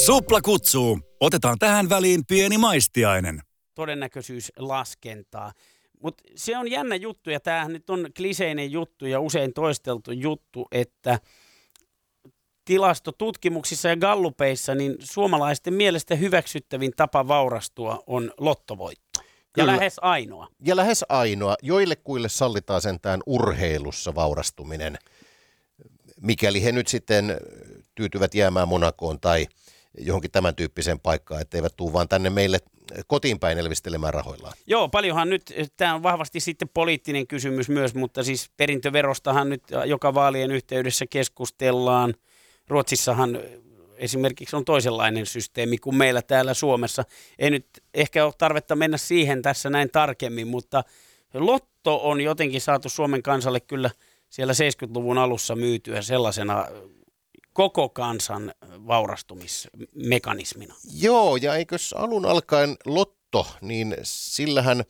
Supla kutsuu. Otetaan tähän väliin pieni maistiainen. Todennäköisyyslaskentaa. Mutta se on jännä juttu, ja tämähän nyt on kliseinen juttu ja usein toisteltu juttu, että tilastotutkimuksissa ja gallupeissa niin suomalaisten mielestä hyväksyttävin tapa vaurastua on lottovoitto. Ja lähes ainoa. Ja lähes ainoa. Joillekuille sallitaan sentään urheilussa vaurastuminen, mikäli he nyt sitten tyytyvät jäämään Monakoon tai johonkin tämän tyyppiseen paikkaan, etteivät tule vaan tänne meille kotiin päin elvistelemään rahoillaan. Joo, paljonhan nyt, tämä on vahvasti sitten poliittinen kysymys myös, mutta siis perintöverostahan nyt joka vaalien yhteydessä keskustellaan. Ruotsissahan esimerkiksi on toisenlainen systeemi kuin meillä täällä Suomessa. Ei nyt ehkä ole tarvetta mennä siihen tässä näin tarkemmin, mutta lotto on jotenkin saatu Suomen kansalle kyllä siellä 70-luvun alussa myytyä sellaisena koko kansan vaurastumismekanismina. Joo, ja eikös alun alkaen lotto, niin sillähän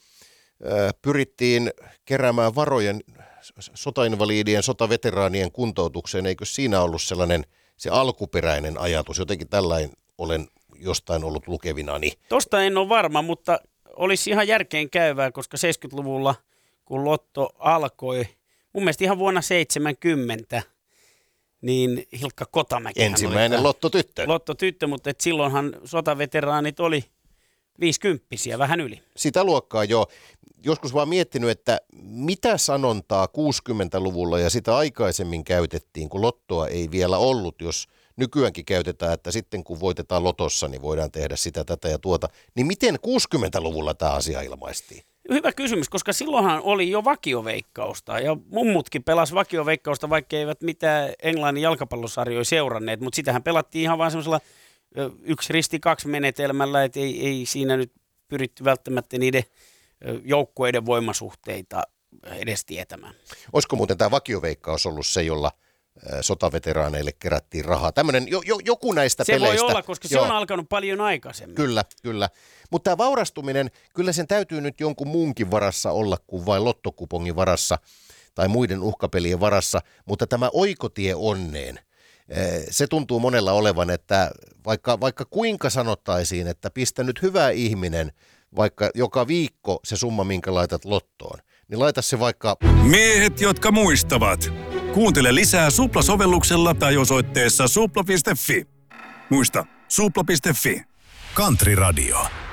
pyrittiin keräämään varojen sotainvaliidien, sotaveteraanien kuntoutukseen. Eikö siinä ollut sellainen se alkuperäinen ajatus? Jotenkin tällainen olen jostain ollut lukevinani. Tosta en ole varma, mutta olisi ihan järkeen käyvää, koska 70-luvulla, kun lotto alkoi, mun mielestä ihan vuonna 70, niin Hilkka Kotamäki ensimmäinen lottotyttö. Lottotyttö, mutta silloinhan sotaveteraanit oli 50-vuotiaita, vähän yli. Sitä luokkaa joo. Joskus vaan miettinyt, että mitä sanontaa 60-luvulla ja sitä aikaisemmin käytettiin, kun lottoa ei vielä ollut, jos nykyäänkin käytetään, että sitten kun voitetaan lotossa, niin voidaan tehdä sitä, tätä ja tuota. Niin miten 60-luvulla tämä asia ilmaistiin? Hyvä kysymys, koska silloinhan oli jo vakioveikkausta ja mummutkin pelasi vakioveikkausta, vaikka eivät mitään Englannin jalkapallosarjoja seuranneet, mutta sitähän pelattiin ihan vaan semmoisella 1 risti 2 menetelmällä, että ei siinä nyt pyritty välttämättä niiden joukkueiden voimasuhteita edes tietämään. Olisiko muuten tämä vakioveikkaus ollut se, jolla sotaveteraaneille kerättiin rahaa? Tämmöinen joku näistä se peleistä. Se voi olla, koska se on alkanut paljon aikaisemmin. Kyllä. Mutta tämä vaurastuminen, kyllä sen täytyy nyt jonkun muunkin varassa olla kuin vain lottokupongin varassa tai muiden uhkapelien varassa. Mutta tämä oikotie onneen, se tuntuu monella olevan, että vaikka kuinka sanottaisiin, että pistä nyt hyvä ihminen, vaikka joka viikko se summa, minkä laitat lottoon, niin laita se vaikka... Miehet, jotka muistavat. Kuuntele lisää Supla-sovelluksella tai osoitteessa supla.fi. Muista, supla.fi. Country Radio.